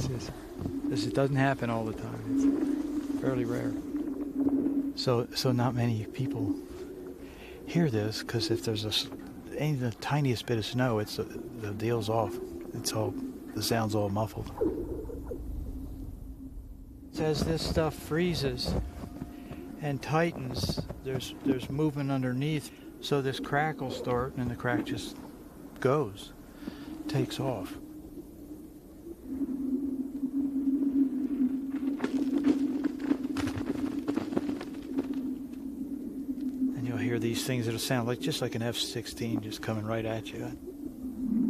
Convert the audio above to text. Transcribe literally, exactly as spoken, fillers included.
just, this it doesn't happen all the time. It's fairly rare. So, so not many people hear this, because if there's a any the tiniest bit of snow, it's the deal's off. It's all the sound's all muffled. As this stuff freezes and tightens, there's there's movement underneath, so this crack will start, and the crack just goes, takes off. And you'll hear these things that'll sound like just like an F sixteen just coming right at you.